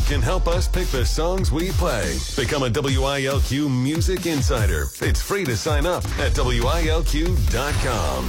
can help us pick the songs we play. Become a WILQ Music Insider. It's free to sign up at WILQ.com.